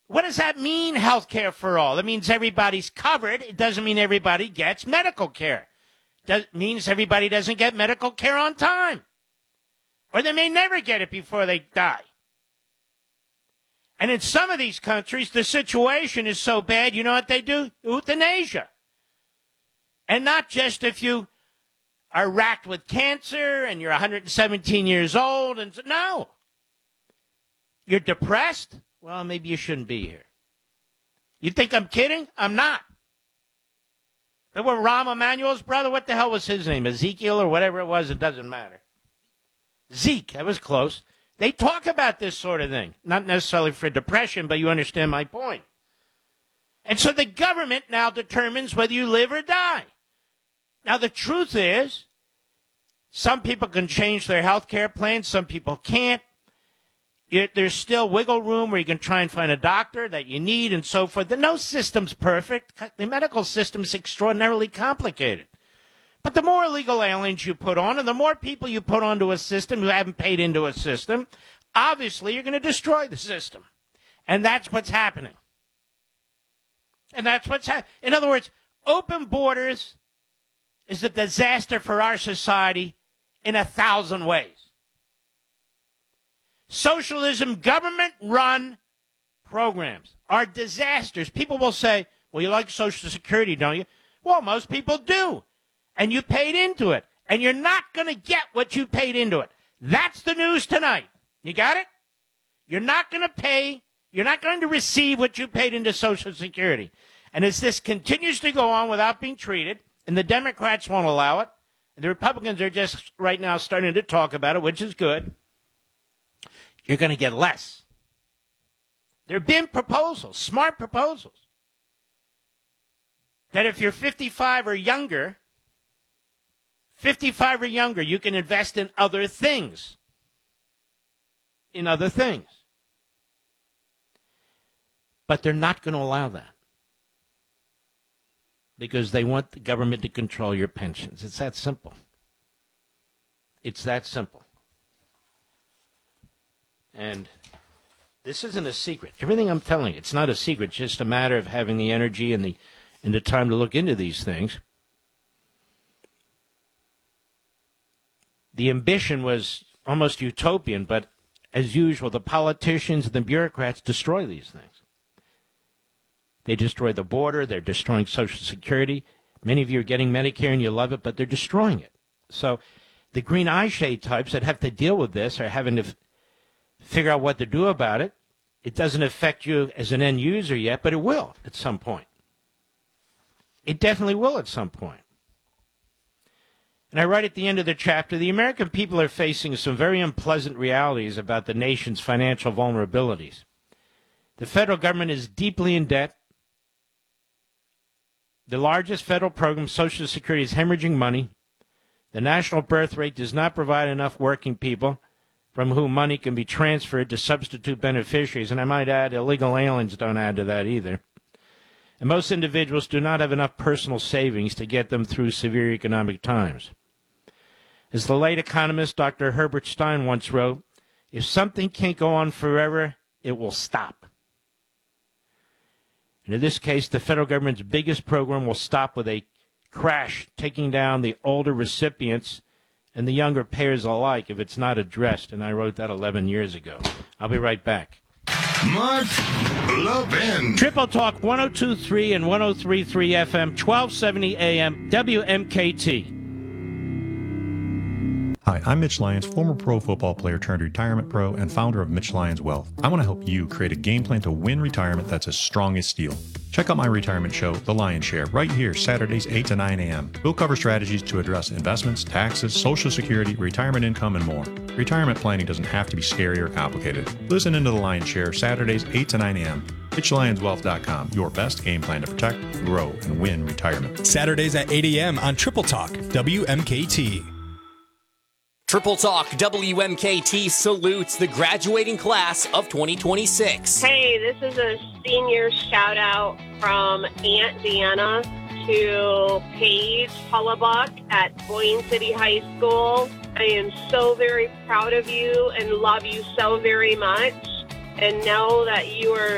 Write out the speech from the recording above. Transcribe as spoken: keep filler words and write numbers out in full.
What does that mean, health care for all? That means everybody's covered. It doesn't mean everybody gets medical care. It means everybody doesn't get medical care on time. Or they may never get it before they die. And in some of these countries, the situation is so bad, you know what they do? Euthanasia. And not just if you are racked with cancer and you're one hundred seventeen years old. And no. You're depressed? Well, maybe you shouldn't be here. You think I'm kidding? I'm not. There were Rahm Emanuel's brother. What the hell was his name? Ezekiel or whatever it was. It doesn't matter. Zeke. That was close. They talk about this sort of thing. Not necessarily for depression, but you understand my point. And so the government now determines whether you live or die. Now, the truth is, some people can change their health care plan. Some people can't. It, there's still wiggle room where you can try and find a doctor that you need and so forth. The no system's perfect. The medical system's extraordinarily complicated. But the more illegal aliens you put on and the more people you put onto a system who haven't paid into a system, obviously you're going to destroy the system. And that's what's happening. And that's what's happening. In other words, open borders is a disaster for our society in a thousand ways. Socialism, government-run programs are disasters. People will say, well, you like Social Security, don't you? Well, most people do. And you paid into it. And you're not going to get what you paid into it. That's the news tonight. You got it? You're not going to pay, you're not going to receive what you paid into Social Security. And as this continues to go on without being treated, and the Democrats won't allow it, and the Republicans are just right now starting to talk about it, which is good, you're going to get less. There have been proposals, smart proposals, that if you're fifty-five or younger, fifty-five or younger, you can invest in other things. In other things. But they're not going to allow that. Because they want the government to control your pensions. It's that simple. It's that simple. And this isn't a secret. Everything I'm telling you, it's not a secret. It's just a matter of having the energy and the and the time to look into these things. The ambition was almost utopian, but as usual, the politicians and the bureaucrats destroy these things. They destroy the border. They're destroying Social Security. Many of you are getting Medicare and you love it, but they're destroying it. So the green eye shade types that have to deal with this are having to f- figure out what to do about it. It doesn't affect you as an end user yet, but it will at some point. It definitely will at some point. And I write at the end of the chapter, the American people are facing some very unpleasant realities about the nation's financial vulnerabilities. The federal government is deeply in debt. The largest federal program, Social Security, is hemorrhaging money. The national birth rate does not provide enough working people from whom money can be transferred to substitute beneficiaries. And I might add, illegal aliens don't add to that either. And most individuals do not have enough personal savings to get them through severe economic times. As the late economist Doctor Herbert Stein once wrote, if something can't go on forever, it will stop. And in this case, the federal government's biggest program will stop with a crash, taking down the older recipients and the younger payers alike if it's not addressed. And I wrote that eleven years ago. I'll be right back. Mark Levin. Triple Talk one oh two point three and one oh three point three F M, twelve seventy A M, W M K T. Hi, I'm Mitch Lyons, former pro football player turned retirement pro and founder of Mitch Lyons Wealth. I want to help you create a game plan to win retirement that's as strong as steel. Check out my retirement show, The Lion's Share, right here, Saturdays, eight to nine a.m. We'll cover strategies to address investments, taxes, Social Security, retirement income, and more. Retirement planning doesn't have to be scary or complicated. Listen into The Lion's Share, Saturdays, eight to nine a.m. Mitch Lyons Wealth dot com, your best game plan to protect, grow, and win retirement. Saturdays at eight a.m. on Triple Talk, W M K T. Triple Talk W M K T salutes the graduating class of twenty twenty-six. Hey, this is a senior shout out from Aunt Deanna to Paige Hollabuck at Boyne City High School. I am so very proud of you and love you so very much. And know that you are